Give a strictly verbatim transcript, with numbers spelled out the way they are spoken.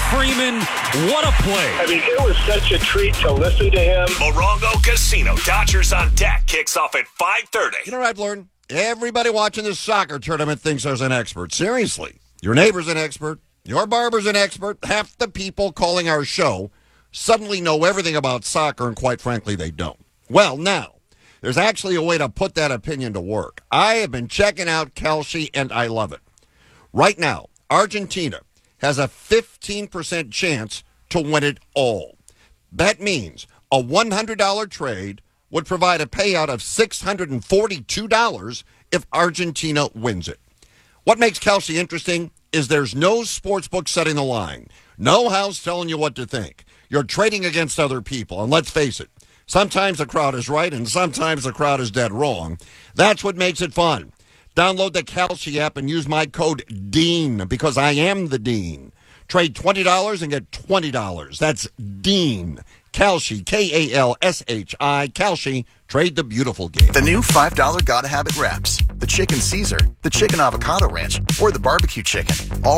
Freeman, what a play. I mean, it was such a treat to listen to him. Morongo Casino, Dodgers on deck, kicks off at five thirty. You know what I've learned? Everybody watching this soccer tournament thinks there's an expert. Seriously. Your neighbor's an expert. Your barber's an expert. Half the people calling our show suddenly know everything about soccer, and quite frankly, they don't. Well, now, there's actually a way to put that opinion to work. I have been checking out Kalshi, and I love it. Right now, Argentina has a fifteen percent chance to win it all. That means a one hundred dollars trade would provide a payout of six hundred forty-two dollars if Argentina wins it. What makes Kalshi interesting is there's no sports book setting the line. No house telling you what to think. You're trading against other people, and let's face it, sometimes the crowd is right and sometimes the crowd is dead wrong. That's what makes it fun. Download the Kalshi app and use my code DEAN because I am the Dean. Trade twenty dollars and get twenty dollars. That's DEAN. Kalshi, K A L S H I, Kalshi. Trade the beautiful game. The new five dollar Gotta Have It wraps. The Chicken Caesar, the Chicken Avocado Ranch, or the Barbecue Chicken. All